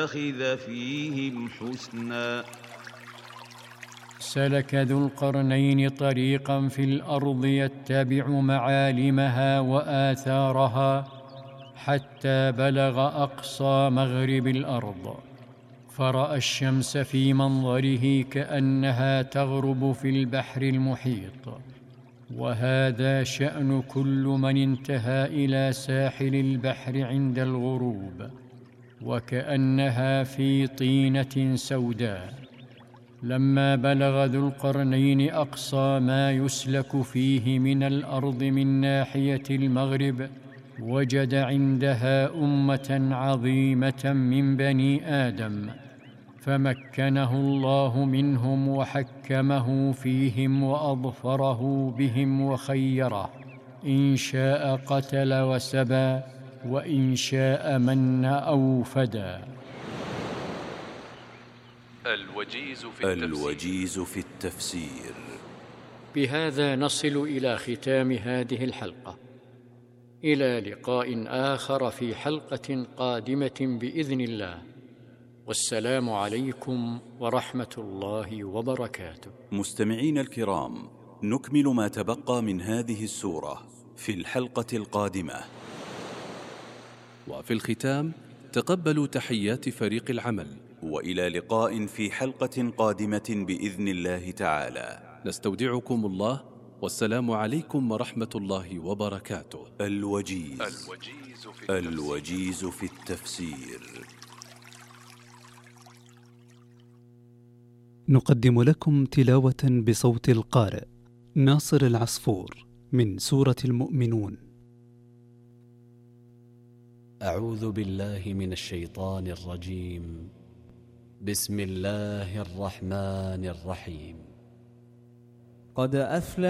يتخذ فيهم حسنا. سلك ذو القرنين طريقا في الأرض يتبع معالمها وآثارها حتى بلغ أقصى مغرب الأرض، فرأى الشمس في منظره كأنها تغرب في البحر المحيط. وهذا شأن كل من انتهى إلى ساحل البحر عند الغروب، وكأنها في طينة سوداء. لما بلغ ذو القرنين أقصى ما يسلك فيه من الأرض من ناحية المغرب، وجد عندها أمة عظيمة من بني آدم، فمكنه الله منهم وحكمه فيهم وأظفره بهم وخيره، إن شاء قتل وسبى، وإن شاء من أو فدى. الوجيز في التفسير. بهذا نصل إلى ختام هذه الحلقة. إلى لقاء آخر في حلقة قادمة بإذن الله، والسلام عليكم ورحمة الله وبركاته. مستمعين الكرام، نكمل ما تبقى من هذه السورة في الحلقة القادمة. وفي الختام تقبلوا تحيات فريق العمل، وإلى لقاء في حلقة قادمة بإذن الله تعالى. نستودعكم الله، والسلام عليكم ورحمة الله وبركاته. الوجيز في التفسير. نقدم لكم تلاوة بصوت القارئ ناصر العصفور من سورة المؤمنون. أعوذ بالله من الشيطان الرجيم. بسم الله الرحمن الرحيم. قد أفلح